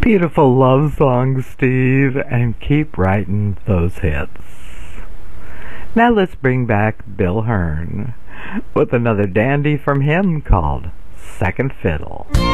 Beautiful love songs, Steve, and keep writing those hits. Now let's bring back Bill Hearn with another dandy from him called Second Fiddle.